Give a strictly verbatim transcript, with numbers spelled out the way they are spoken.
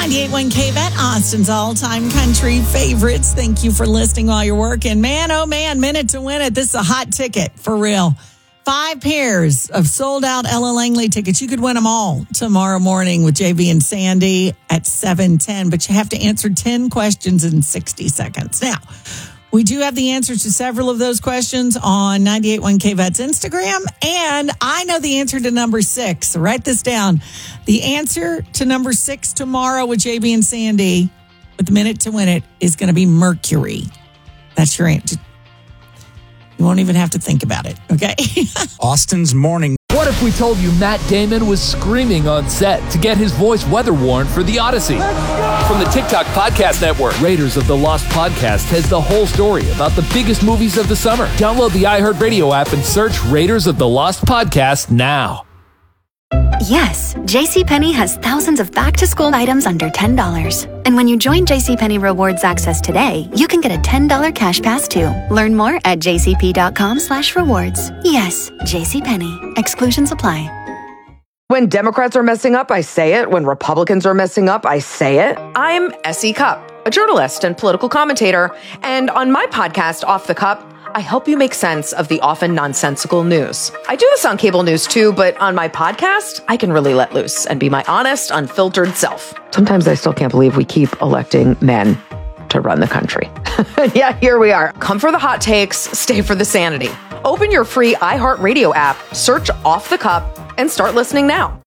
ninety-eight point one K V E T, Austin's all-time country favorites. Thank you for listening while you're working. Man, oh man, minute to win it. This is a hot ticket, for real. Five pairs of sold-out Ella Langley tickets. You could win them all tomorrow morning with J V and Sandy at seven ten, but you have to answer ten questions in sixty seconds. Now, we do have the answers to several of those questions on ninety-eight point one K V E T's Instagram, and I know the answer to number six. So write this down. The answer to number six tomorrow with J B and Sandy with the minute to win it is going to be Mercury. That's your answer. You won't even have to think about it, okay? Austin's morning. What if we told you Matt Damon was screaming on set to get his voice weather worn for The Odyssey? From the TikTok Podcast Network, Raiders of the Lost Podcast has the whole story about the biggest movies of the summer. Download the iHeartRadio app and search Raiders of the Lost Podcast now. Yes, JCPenney has thousands of back-to-school items under ten dollars. And when you join JCPenney Rewards Access today, you can get a ten dollars cash pass too. Learn more at jcp.com slash rewards. Yes, JCPenney. Exclusions apply. When Democrats are messing up, I say it. When Republicans are messing up, I say it. I'm Essie Cupp, a journalist and political commentator. And on my podcast, Off the Cup, I help you make sense of the often nonsensical news. I do this on cable news too, but on my podcast, I can really let loose and be my honest, unfiltered self. Sometimes I still can't believe we keep electing men to run the country. Yeah, here we are. Come for the hot takes, stay for the sanity. Open your free iHeartRadio app, search Off the Cup, and start listening now.